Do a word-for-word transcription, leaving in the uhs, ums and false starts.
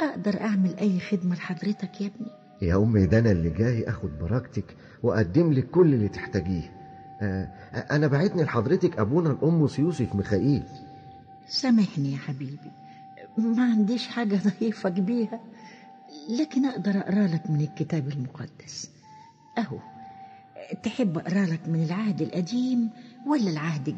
أقدر أعمل أي خدمة لحضرتك يا ابني؟ يا أمي ده أنا اللي جاي أخد بركتك وأقدم لك كل اللي تحتاجيه. آه أنا بعتني لحضرتك أبونا الأم يوسف ميخائيل. سامحني يا حبيبي، ما عنديش حاجة ضيفك بيها، لكن أقدر أقرأ لك من الكتاب المقدس أهو. تحب أقرأ لك من العهد القديم ولا العهد